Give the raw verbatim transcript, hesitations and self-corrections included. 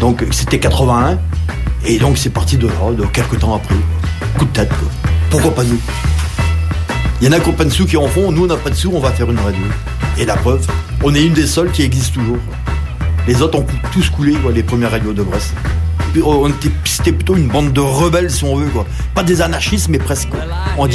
Donc c'était quatre-vingt-un, et donc c'est parti de là, de quelques temps après. Coup de tête, quoi. Pourquoi pas nous? Il y en a qui n'ont pas de sous qui en font, nous on n'a pas de sous, on va faire une radio. Et la preuve, on est une des seules qui existe toujours. Les autres ont tous coulé, quoi, les premières radios de Brest. On était, c'était plutôt une bande de rebelles, si on veut, quoi. Pas des anarchistes, mais presque, quoi. On